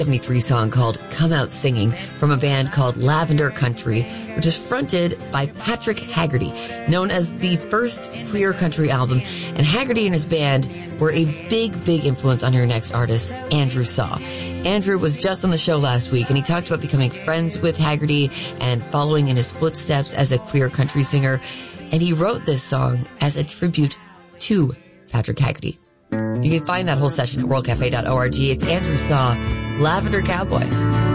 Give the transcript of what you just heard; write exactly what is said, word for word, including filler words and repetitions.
seventy-three song called Come Out Singing from a band called Lavender Country, which is fronted by Patrick Haggerty, known as the first queer country album. And Haggerty and his band were a big, big influence on your next artist, Andrew Saw. Andrew was just on the show last week, and he talked about becoming friends with Haggerty and following in his footsteps as a queer country singer. And he wrote this song as a tribute to Patrick Haggerty. You can find that whole session at world cafe dot org. It's Andrew Saw, Lavender Cowboy.